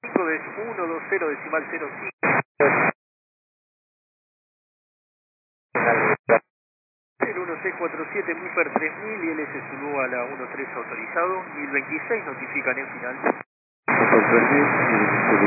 5 de 120 decimal 05. El 1647 Muper 3000 y LS Zulu a la 13 autorizado. 1026 notifican en final.